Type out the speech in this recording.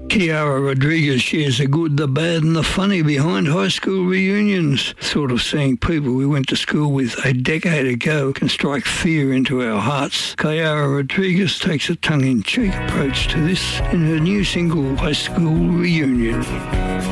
Kiara Rodriguez shares the good, the bad and the funny behind high school reunions. Sort of seeing people we went to school with a decade ago can strike fear into our hearts. Kiara Rodriguez takes a tongue-in-cheek approach to this in her new single, High School Reunion.